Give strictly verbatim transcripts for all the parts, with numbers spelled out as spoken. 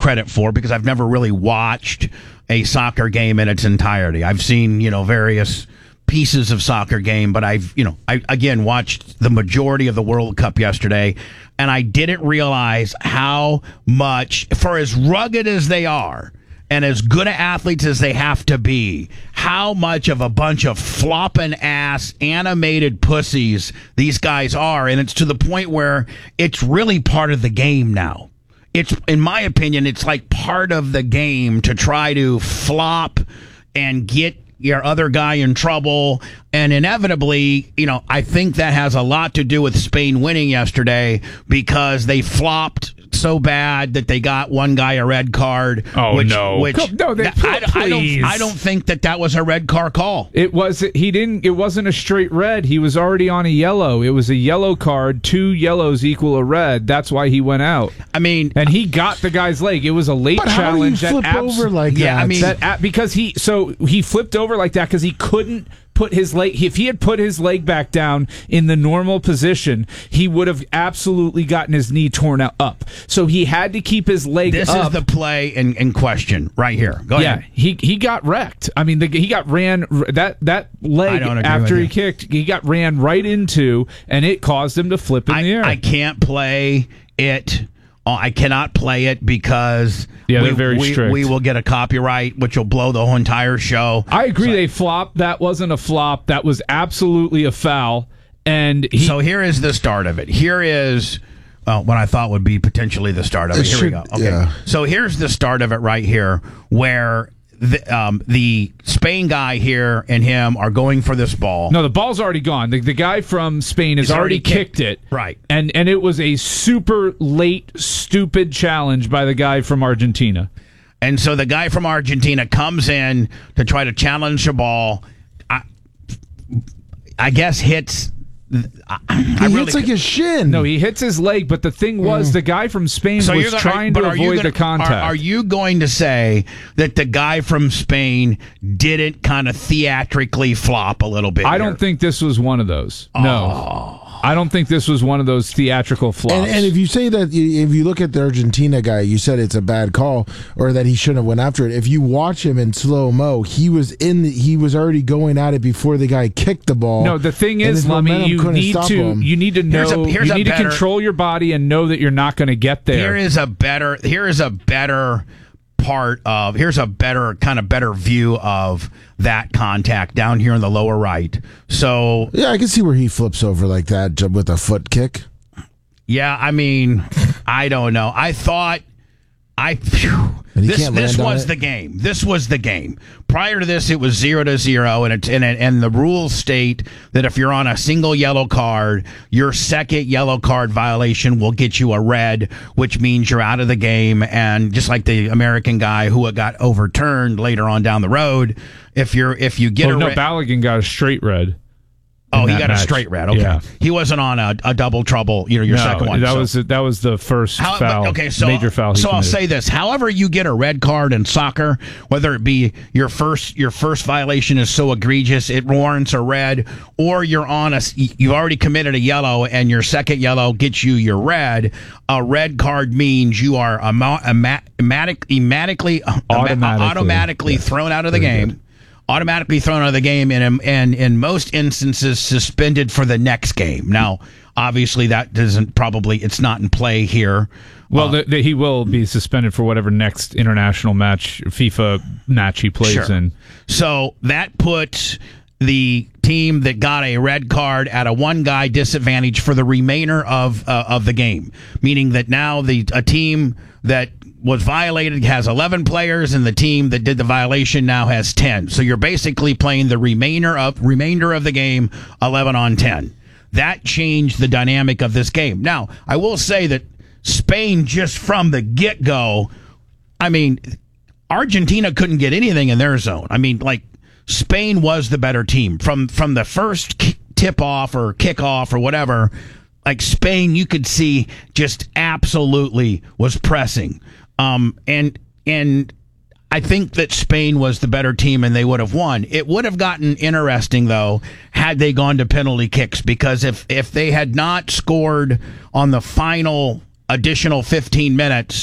credit for because I've never really watched a soccer game in its entirety. I've seen, you know, various pieces of soccer game, but I've, you know, I again watched the majority of the World Cup yesterday, and I didn't realize how much, for as rugged as they are and as good athletes as they have to be, how much of a bunch of flopping ass animated pussies these guys are. And it's to the point where it's really part of the game now. It's, in my opinion, it's like part of the game to try to flop and get your other guy in trouble. And inevitably, you know, I think that has a lot to do with Spain winning yesterday because they flopped so bad that they got one guy a red card. Oh, which, no. Which, no, they, I, I, don't, I don't think that that was a red card call. It was. He didn't. It wasn't a straight red. He was already on a yellow. It was a yellow card. Two yellows equal a red. That's why he went out. I mean, and he got the guy's leg. It was a late but challenge. How do you flip that abs- over like yeah, that? I mean, that, because he so he flipped over like that because he couldn't put his leg. If he had put his leg back down in the normal position, he would have absolutely gotten his knee torn out up. So he had to keep his leg this up. is the play in, in question right here. Go yeah, ahead. he he got wrecked. I mean, the, he got ran that that leg after he you. kicked. He got ran right into, and it caused him to flip in I, the air. I can't play it. Oh, I cannot play it because yeah, we, they're very we, strict. we will get a copyright, which will blow the whole entire show. I agree. So, they flopped. That wasn't a flop. That was absolutely a foul. And he, so here is the start of it. Here is well, what I thought would be potentially the start of it. It Here should- we go. Okay. yeah. So here's the start of it right here, where the, um, the Spain guy here and him are going for this ball. no, the ball's already gone. The, the guy from Spain has He's already, already kicked, kicked- it. right. And and it was a super late, stupid challenge by the guy from Argentina. And so the guy from Argentina comes in to try to challenge the ball. I, I guess hits. I, I He really hits like his shin. No, he hits his leg, but the thing was, the guy from Spain So was you're gonna, trying but to are you avoid gonna- the contact. Are, are you going to say that the guy from Spain didn't kind of theatrically flop a little bit? I here? don't think this was one of those. No. I don't think this was one of those theatrical flops. And, and if you say that, if you look at the Argentina guy, you said it's a bad call or that he shouldn't have went after it. If you watch him in slow mo, he was in. The, he was already going at it before the guy kicked the ball. No, the thing and is, his Lummy, momentum you couldn't need stop to him. you need to know Here's a- here's you a need better- to control your body and know that you're not going to get there. Here is a better. Here is a better part of. Here's a better kind of better view of that contact down here in the lower right. So Yeah, I can see where he flips over like that j- with a foot kick. yeah, I mean, I don't know. I thought. I phew, And he this can't this land on was it? the game. This was the game. Prior to this, it was zero to zero, and it's and it, and the rules state that if you're on a single yellow card, your second yellow card violation will get you a red, which means you're out of the game. And just like the American guy who got overturned later on down the road, if you're if you get oh, a no, red, Balogun got a straight red. oh, in he that got a match. straight red. Okay, Yeah. he wasn't on a, a double trouble. You know, your No, second one. That so. was that was the first How, foul. but- okay, so major foul. he So I'll committed. say this: however you get a red card in soccer, whether it be your first your first violation is so egregious it warrants a red, or you're on a you've already committed a yellow and your second yellow gets you your red. A red card means you are ama- ama- automatic, automatically Automatically. automatically Yeah. thrown out of the Very game. good. Automatically thrown out of the game, and, and in most instances suspended for the next game. Now, obviously, that doesn't probably it's not in play here. Well, Uh, the, the, he will be suspended for whatever next international match, FIFA match he plays Sure. in. So that puts the team that got a red card at a one guy disadvantage for the remainder of uh, of the game, meaning that now the a team that was violated has eleven players, and the team that did the violation now has ten. So you're basically playing the remainder of remainder of the game eleven on ten. That changed the dynamic of this game. Now, I will say that Spain, just from the get go, I mean, Argentina couldn't get anything in their zone. I mean, like, Spain was the better team from from the first tip off or kickoff or whatever. Like, Spain, you could see just absolutely was pressing. Um, and and I think that Spain was the better team and they would have won. It would have gotten interesting, though, had they gone to penalty kicks, because if, if they had not scored on the final additional fifteen minutes,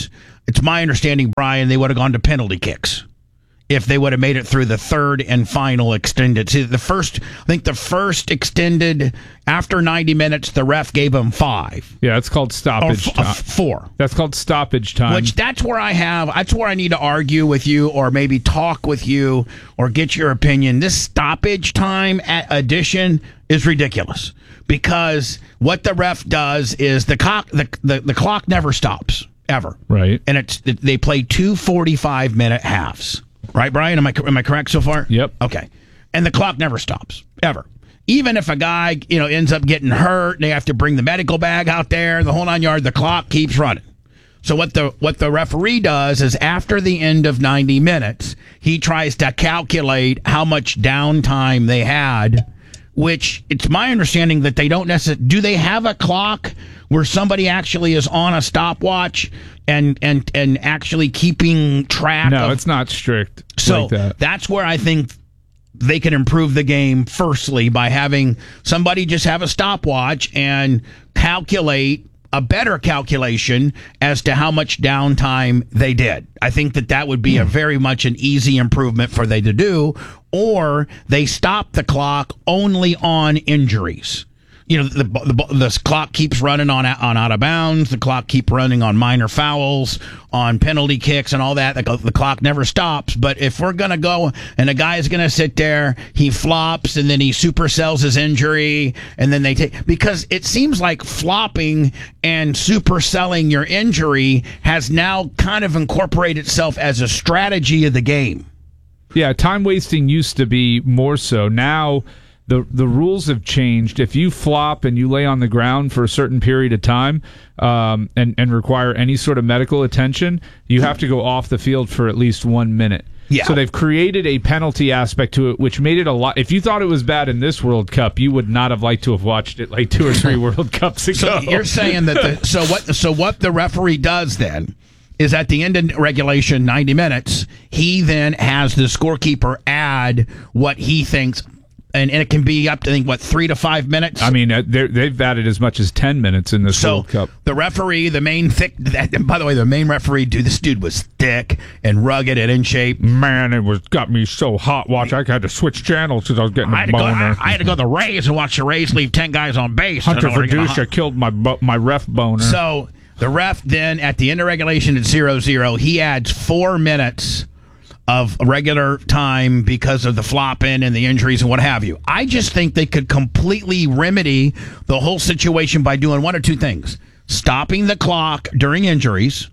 it's my understanding, Brian, they would have gone to penalty kicks if they would have made it through the third and final extended. See, the first, I think the first extended, after ninety minutes, the ref gave them five. Yeah, it's called stoppage or f- time. Uh, four. That's called stoppage time. Which, that's where I have, that's where I need to argue with you or maybe talk with you or get your opinion. This stoppage time at addition is ridiculous because what the ref does is the clock, the, the, the clock never stops, ever. Right. And it's they play two forty-five minute halves. Right, Brian? Am I am I correct so far? Yep. Okay. And the clock never stops, ever. Even if a guy, you know, ends up getting hurt, they have to bring the medical bag out there, the whole nine yards, the clock keeps running. So what the what the referee does is after the end of ninety minutes, he tries to calculate how much downtime they had, which it's my understanding that they don't necessarily... Do they have a clock where somebody actually is on a stopwatch and and and actually keeping track no, of... it's not strict So like that. That's where I think they can improve the game, firstly, by having somebody just have a stopwatch and calculate a better calculation as to how much downtime they did. I think that that would be a very much an easy improvement for they to do, or they stop the clock only on injuries. You know, the, the the clock keeps running on on out of bounds. The clock keep running on minor fouls, on penalty kicks, and all that. The, the clock never stops. But if we're gonna go and a guy is gonna sit there, he flops and then he supersells his injury, and then they take because it seems like flopping and superselling your injury has now kind of incorporated itself as a strategy of the game. Yeah, time wasting used to be more so. Now the the rules have changed. If you flop and you lay on the ground for a certain period of time um, and, and require any sort of medical attention, you have to go off the field for at least one minute. Yeah. So they've created a penalty aspect to it, which made it a lot. If you thought it was bad in this World Cup, you would not have liked to have watched it like two or three World Cups ago. So you're saying that the, so what so what the referee does then is at the end of regulation, ninety minutes, he then has the scorekeeper add what he thinks. And, and it can be up to, I think, what, three to five minutes? I mean, uh, they've added as much as ten minutes in this so World Cup. The referee, the main thick, and by the way, the main referee, dude, this dude was thick and rugged and in shape. Man, it was got me so hot. Watch, I had to switch channels because I was getting I a had, to go, boner. I, I had to go to the Rays and watch the Rays leave ten guys on base. Hunter in order to get Verdusha killed my bo- my ref boner. So the ref then, at the end of regulation at zero zero, he adds four minutes of regular time because of the flopping and the injuries and what have you. I just think they could completely remedy the whole situation by doing one or two things. Stopping the clock during injuries,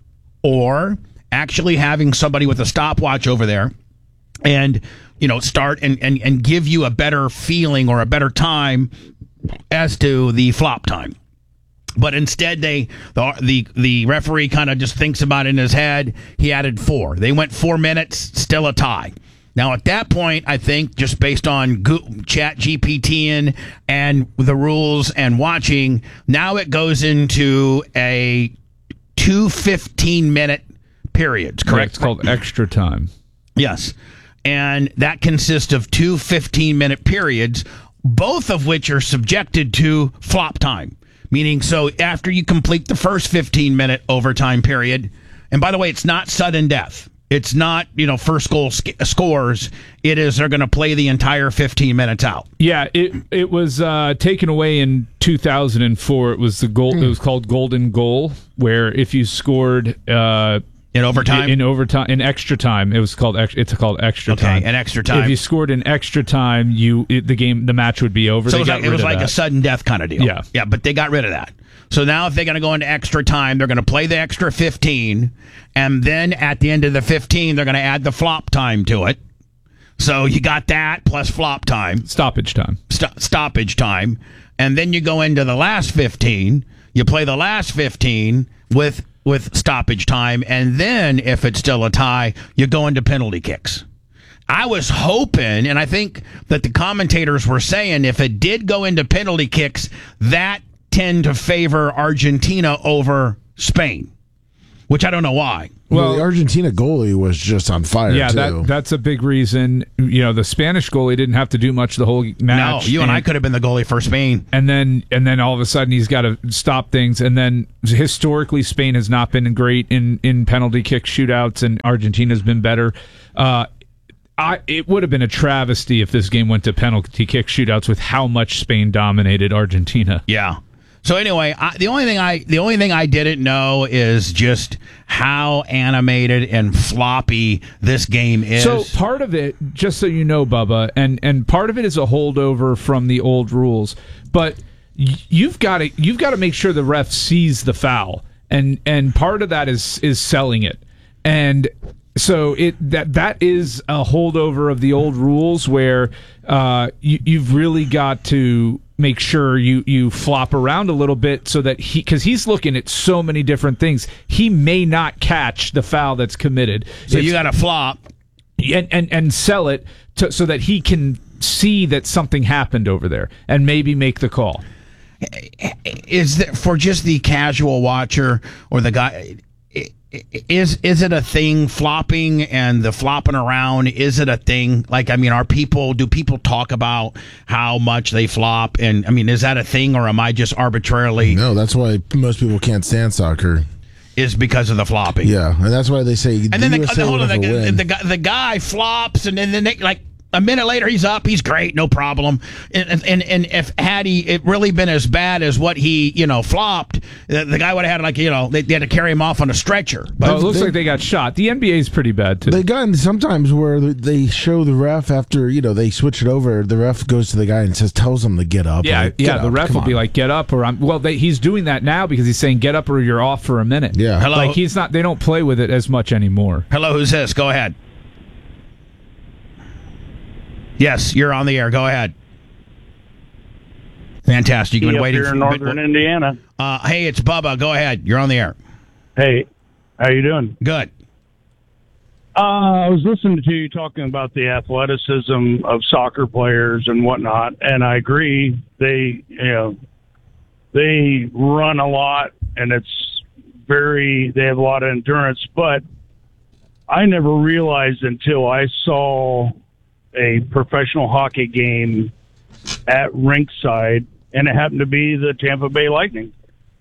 or actually having somebody with a stopwatch over there and, you know, start and, and, and give you a better feeling or a better time as to the flop time. But instead, they the the, the referee kind of just thinks about it in his head. He added four. They went four minutes, still a tie. Now, at that point, I think, just based on Go- Chat G P T and, and the rules and watching, now it goes into a two fifteen-minute periods, correct? Yeah, it's called extra time. Yes. And that consists of two fifteen-minute periods, both of which are subjected to flop time. Meaning, so after you complete the first fifteen-minute overtime period, and by the way, it's not sudden death. It's not, you know, first goal sc- scores. It is they're going to play the entire fifteen minutes out. Yeah, it it was uh, taken away in two thousand four. It was the goal. Mm. It was called golden goal, where if you scored uh, in overtime, in, in overtime, in extra time, it was called. Ex- it's called extra okay, time. Okay, an extra time. If you scored in extra time, you it, the game, the match would be over. So they it was got like, rid it was of like that. a sudden death kind of deal. Yeah, yeah, but they got rid of that. So now if they're going to go into extra time, they're going to play the extra fifteen, and then at the end of the fifteen, they're going to add the flop time to it. So you got that plus flop time. Stoppage time. St- stoppage time. And then you go into the last fifteen. You play the last fifteen with with stoppage time. And then if it's still a tie, you go into penalty kicks. I was hoping, and I think that the commentators were saying if it did go into penalty kicks, that tend to favor Argentina over Spain, which I don't know why. Well, Well, the Argentina goalie was just on fire, yeah, too. that that's a big reason. You know, the Spanish goalie didn't have to do much the whole match. No, you and, and I could have been the goalie for Spain. And then and then all of a sudden he's got to stop things. And then historically Spain has not been great in, in penalty kick shootouts, and Argentina's been better. Uh, I, it would have been a travesty if this game went to penalty kick shootouts with how much Spain dominated Argentina. Yeah. So anyway, I, the only thing I the only thing I didn't know is just how animated and floppy this game is. So part of it, just so you know, Bubba, and, and part of it is a holdover from the old rules, but y- you've got to you've got to make sure the ref sees the foul, and and part of that is is selling it, and so it that that is a holdover of the old rules where uh, you, you've really got to make sure you, you flop around a little bit so that he, because he's looking at so many different things, he may not catch the foul that's committed. So It's- you got to flop. and, and, and sell it to, so that he can see that something happened over there and maybe make the call. Is that for just the casual watcher or the guy? Is is it a thing, flopping and the flopping around? Is it a thing? Like, I mean, are people, do people talk about how much they flop? And I mean, is that a thing, or am I just arbitrarily? No, that's why most people can't stand soccer. Is because of the flopping? Yeah, and that's why they say. And the then the, U S A the, hold will on, the, never win. the, guy, the guy flops, and then the next, like a minute later, he's up. He's great, no problem. And and, and if had he it really been as bad as what he you know flopped, the, the guy would have had like you know they, they had to carry him off on a stretcher. But Oh, it looks they- like they got shot. The N B A is pretty bad too. They got sometimes where they show the ref after you know they switch it over. The ref goes to the guy and says, tells him to get up. yeah, Like, get yeah. The up, ref come will be on. like, "Get up," or "I'm." Well, they, he's doing that now because he's saying, "Get up," or you're off for a minute. Yeah. Hello? Like he's not. They don't play with it as much anymore. hello, who's this? Go ahead. Yes, you're on the air. Go ahead. Fantastic. You've been up waiting here for in northern Indiana. Uh, hey, it's Bubba. Go ahead. You're on the air. Hey, how you doing? Good. Uh, I was listening to you talking about the athleticism of soccer players and whatnot, and I agree. They, you know, they run a lot, and it's very. They have a lot of endurance. But I never realized until I saw a professional hockey game at rinkside, and it happened to be the Tampa Bay Lightning,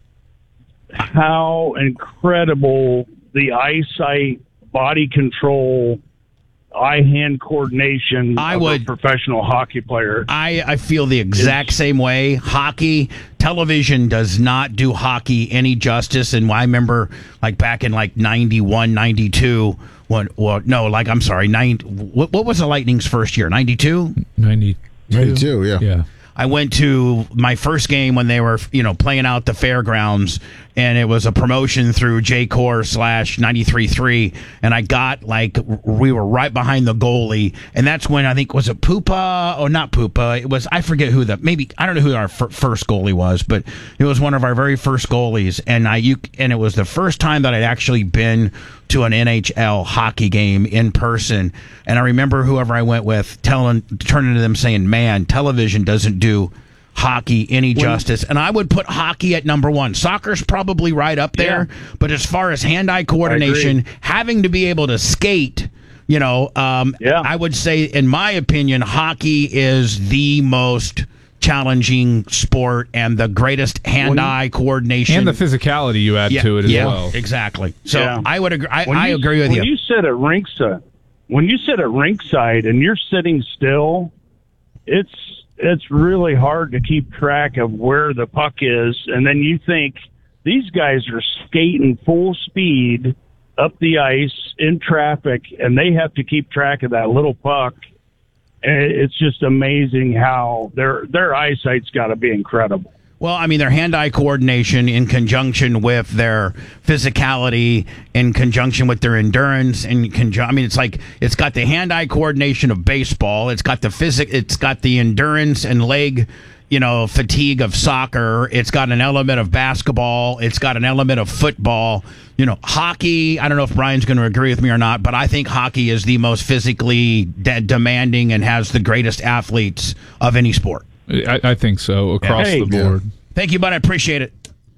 how incredible the eyesight, body control, eye-hand coordination I of would- a professional hockey player. I, I feel the exact same way. Hockey, television does not do hockey any justice. And I remember, like, back in, like, ninety-one, ninety-two, when, well, no, like, I'm sorry, nine, what, what was the Lightning's first year? ninety-two? Ninety. ninety-two, yeah. Yeah. I went to my first game when they were, you know, playing out the fairgrounds, and it was a promotion through J-Core slash ninety-three point three, and I got, like, we were right behind the goalie, and that's when I think, was it Pupa? Oh, not Pupa. It was, I forget who the, maybe, I don't know who our f- first goalie was, but it was one of our very first goalies, and I, you, and it was the first time that I'd actually been to an N H L hockey game in person, and I remember whoever I went with telling, turning to them saying, man, television doesn't do hockey any justice. And I would put hockey at number one. Soccer's probably right up there, Yeah. but as far as hand-eye coordination, having to be able to skate, you know, um, Yeah. I would say, in my opinion, hockey is the most challenging sport and the greatest hand-eye coordination. And the physicality you add yeah, to it as yeah, well. Exactly. So Yeah. I would agree. I, When I you- agree with when you. you sit at rinkside, when you sit at rinkside and you're sitting still, it's it's really hard to keep track of where the puck is, and then you think these guys are skating full speed up the ice in traffic, and they have to keep track of that little puck. And it's just amazing how their their eyesight's got to be incredible. Well, I mean, their hand-eye coordination in conjunction with their physicality, in conjunction with their endurance, in conjun- I mean, it's like it's got the hand-eye coordination of baseball. It's got the physic. It's got the endurance and leg, you know, fatigue of soccer. It's got an element of basketball. It's got an element of football. You know, hockey. I don't know if Brian's going to agree with me or not, but I think hockey is the most physically de- demanding and has the greatest athletes of any sport. I, I think so across Hey. the board. Thank you, bud. I appreciate it.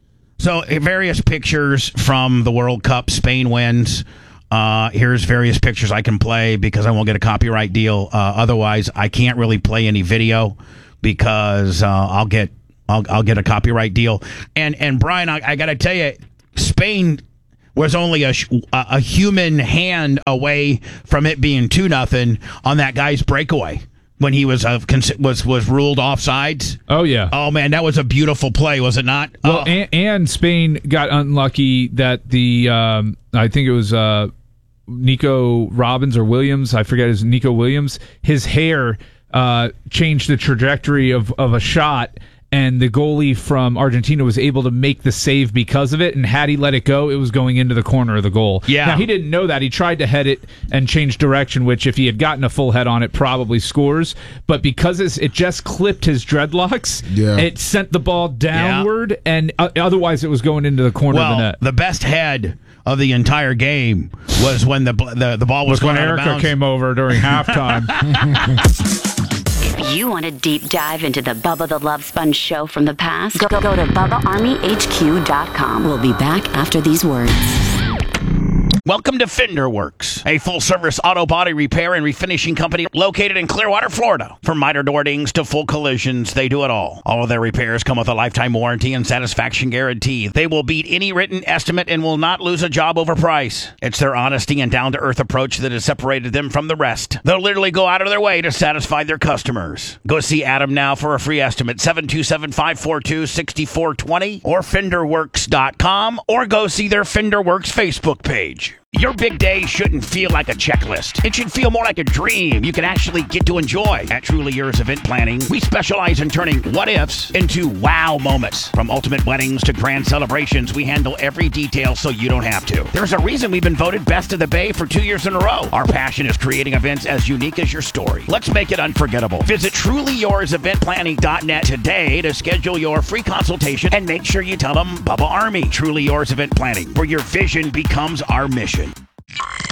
So uh, various pictures from the World Cup. Spain wins. Uh, here's various pictures I can play because I won't get a copyright deal. Uh, otherwise, I can't really play any video because uh, I'll get I'll, I'll get a copyright deal. And and Brian, I, I got to tell you, Spain was only a a human hand away from it being two nothing on that guy's breakaway when he was uh, was was ruled offsides. Oh yeah. Oh man, that was a beautiful play, was it not? Well, oh. and, and Spain got unlucky that the um, I think it was uh, Nico Robbins or Williams, I forget his Nico Williams. His hair uh, changed the trajectory of of a shot. And the goalie from Argentina was able to make the save because of it. And had he let it go, it was going into the corner of the goal. Yeah. Now, he didn't know that. He tried to head it and change direction, which if he had gotten a full head on it, probably scores. But because it's, it just clipped his dreadlocks, yeah. it sent the ball downward. Yeah. And uh, otherwise, it was going into the corner well, of the net. The best head of the entire game was when the the, the ball was Look going when out of Erica bounds. came over during halftime. If you want a deep dive into the Bubba the Love Sponge show from the past, go, go, go to Bubba Army H Q dot com. We'll be back after these words. Welcome to Fender Works, a full-service auto body repair and refinishing company located in Clearwater, Florida. From miter door dings to full collisions, they do it all. All of their repairs come with a lifetime warranty and satisfaction guarantee. They will beat any written estimate and will not lose a job over price. It's their honesty and down-to-earth approach that has separated them from the rest. They'll literally go out of their way to satisfy their customers. Go see Adam now for a free estimate, seven two seven, five four two, six four two zero or fender works dot com, or go see their Fender Works Facebook page. Your big day shouldn't feel like a checklist. It should feel more like a dream you can actually get to enjoy. At Truly Yours Event Planning, we specialize in turning what-ifs into wow moments. From ultimate weddings to grand celebrations, we handle every detail so you don't have to. There's a reason we've been voted Best of the Bay for two years in a row. Our passion is creating events as unique as your story. Let's make it unforgettable. Visit truly yours event planning dot net today to schedule your free consultation and make sure you tell them Bubba Army. Truly Yours Event Planning, where your vision becomes our mission.